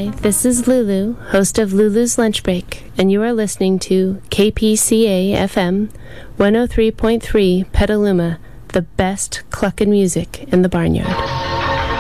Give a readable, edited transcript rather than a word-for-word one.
Hi, this is Lulu, host of Lulu's Lunch Break, and you are listening to KPCA FM 103.3 Petaluma, the best cluckin' music in the barnyard.